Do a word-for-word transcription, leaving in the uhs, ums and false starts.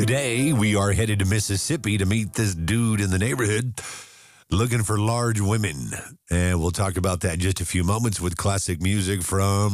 Today, we are headed to Mississippi to meet this dude in the neighborhood looking for large women. And we'll talk about that in just a few moments with classic music from